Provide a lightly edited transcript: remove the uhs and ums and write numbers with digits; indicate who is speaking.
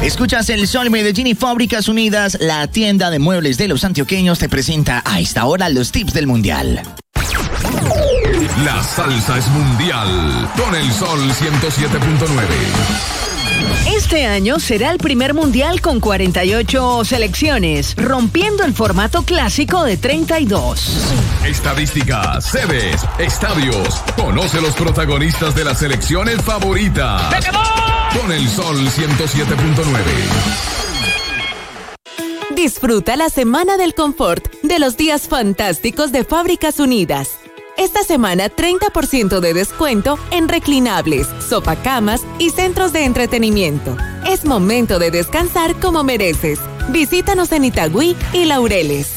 Speaker 1: Escuchas El Sol Medellín y Fábricas Unidas, la tienda de muebles de los antioqueños, te presenta a esta hora los tips del mundial.
Speaker 2: La salsa es mundial con El Sol 107.9.
Speaker 3: Este año será el primer mundial con 48 selecciones, rompiendo el formato clásico de 32.
Speaker 2: Estadísticas, sedes, estadios. Conoce los protagonistas de las selecciones favoritas. Con El Sol 107.9.
Speaker 4: Disfruta la Semana del Confort de los días fantásticos de Fábricas Unidas. Esta semana 30% de descuento en reclinables, sopacamas y centros de entretenimiento. Es momento de descansar como mereces. Visítanos en Itagüí y Laureles.